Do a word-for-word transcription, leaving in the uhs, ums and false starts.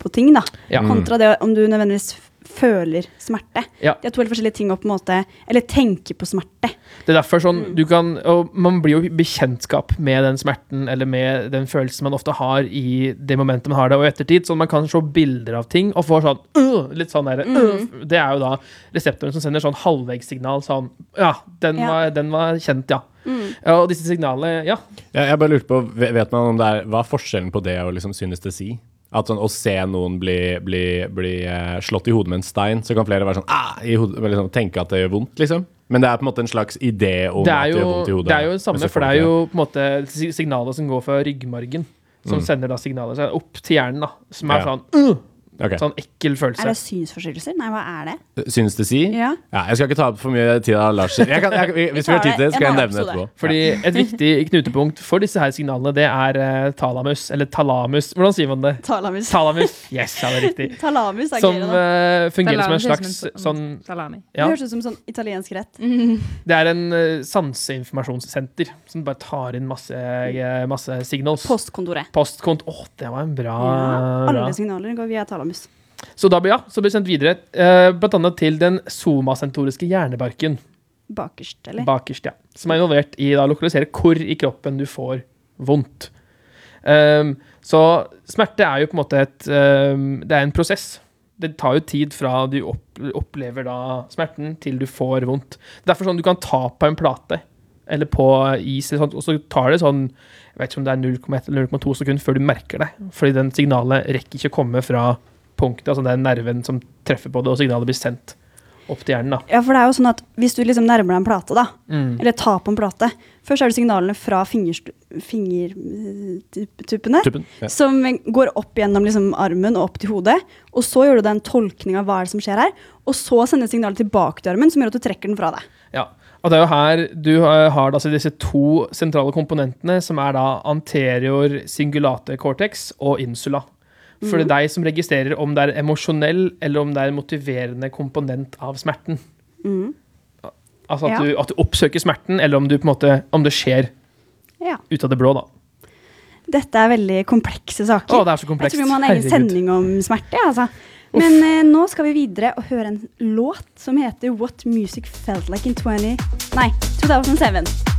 på ting da, Ja. kontra det om du nødvendigvis føler smerte. Ja. Det er to helt forskjellige ting å på en måte, eller tenke på smerte. Det er derfor sånn, du kan, og man blir jo bekjentskap med den smerten, eller med den følelsen man ofte har i det momentet man har det, og i ettertid, så man kan se bilder av ting, og få sånn, uh, litt sånn der, uh, det er jo da reseptoren som sender sånn halvvegssignal, sånn, ja, den, Ja. Var, den var kjent, ja. Mm. Ja, og disse signalene, ja. Ja, jeg bare lurte på, vet man om det er, hva er forskjellen på det og liksom synestesi? At sånn, å se noen bli, bli, bli uh, slått i hodet med en stein, så kan flere være sånn, ah, i hodet, liksom, tenke at det gjør vondt, liksom. Men det er på en måte en slags idé om Det at er det jo, gjør vondt i hodet. det er jo det samme, for det er jo på en måte signaler som går fra ryggmargen, som Mm. sender da signaler seg opp til hjernen da, som er Ja. sånn, uh, Ok. sånn ekkel følelse. Er det synsforstyrrelser? Nei, hva er det? Synestesi? Ja. Ja, jeg skal ikke ta opp for mye tid av Lars. Jeg kan, jeg, hvis vi har tid til det, skal jeg nevne episode. etterpå. Fordi et viktig knutepunkt for disse her signalene, det er uh, talamus, eller talamus. Hvordan sier man det? Talamus. Talamus. Yes, ja, det er riktig. Talamus er Som gøy da. uh, fungerer som en Salamis er slags som en- sånn, Salami. ja, Det høres ut som sånn italiensk rett. det er en uh, sanseinformasjonssenter som bare tar inn masse, uh, masse signals. Postkontoret. Postkont. Åh, det var en bra, Ja, alle bra. signaler går via talamus. Så da blir ja, så blir det sendt videre, uh, blant annet til den somasentoriske hjernebarken, Bakerst, eller? bakerst, ja, som er involvert i da, å lokalisere hvor i kroppen du får vondt. Um, så smerte er jo på en måte et, um, det er en prosess. Det tar jo tid fra du opp, opplever da smerten til du får vondt. Derfor sånn, du kan ta på en plate, eller på is, eller sånt, og så tar det sånn, jeg vet ikke om det er null komma ett eller null komma to sekunder før du merker det, fordi den signalet rekker ikke å komme fra punktet, altså det er nerven som treffer på det, og signalet blir sendt opp til hjernen da. Ja, for det er jo sånn at hvis du liksom nærmer deg en plate da, Mm. eller tar på en plate, først er det signalene fra fingertuppene, Tuppen. Ja. som går opp gjennom liksom armen og opp til hodet, og så gjør du deg en tolkning av hva er det som skjer her, og så sender signalet tilbake til armen, som gjør at du trekker den fra deg. Ja, og det er jo her du har, har altså disse to sentrale komponentene, som er da anterior cingulate cortex og insula. For det er deg som registrerer om det er emosjonell eller om det er en motiverende komponent av smerten. Mhm. Altså at, Ja. du, at du oppsøker smerten, eller om, du på en måte, om det skjer Ja. ut av det blå da. Dette er veldig komplekse saker. Å, det er så komplekst. Jeg tror vi må ha en egen Herregud. sending om smerte, altså. Men eh, nå skal vi videre og høre en låt som heter What Music Felt Like in twenty... Nei, two thousand seven.